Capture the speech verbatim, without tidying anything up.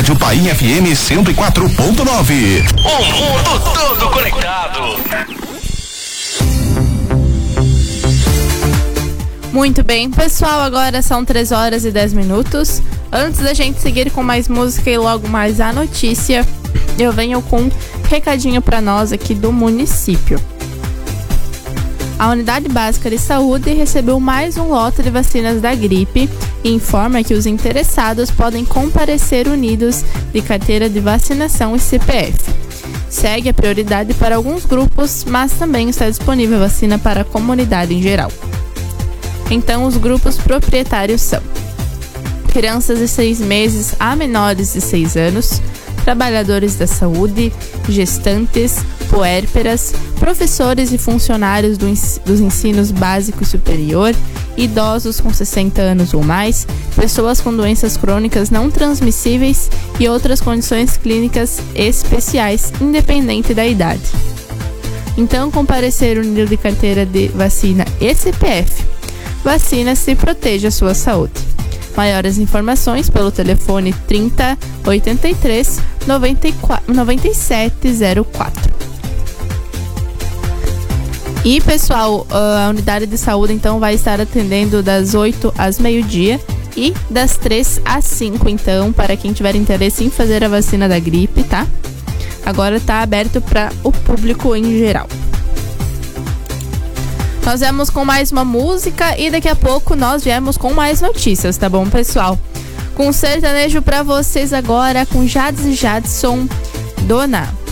Rádio Painha F M cento e quatro ponto nove. O mundo todo conectado. Muito bem, pessoal, agora são três horas e dez minutos. Antes da gente seguir com mais música e logo mais a notícia, eu venho com um recadinho para nós aqui do município. A Unidade Básica de Saúde recebeu mais um lote de vacinas da gripe e informa que os interessados podem comparecer unidos de carteira de vacinação e C P F. Segue a prioridade para alguns grupos, mas também está disponível vacina para a comunidade em geral. Então, os grupos proprietários são crianças de seis meses a menores de seis anos, trabalhadores da saúde, gestantes, puérperas, professores e funcionários do ens- dos ensinos básico e superior, idosos com sessenta anos ou mais, pessoas com doenças crônicas não transmissíveis e outras condições clínicas especiais, independente da idade. Então, comparecer unido de carteira de vacina e C P F. Vacina-se e proteja a sua saúde. Maiores informações pelo telefone trinta, oitenta e três, noventa e sete zero quatro. E, pessoal, a unidade de saúde então vai estar atendendo das oito às meio-dia e das três às cinco, então, para quem tiver interesse em fazer a vacina da gripe, tá? Agora está aberto para o público em geral. Nós viemos com mais uma música e daqui a pouco nós viemos com mais notícias, tá bom, pessoal? Com sertanejo pra vocês agora, com Jades e Jadson, Dona.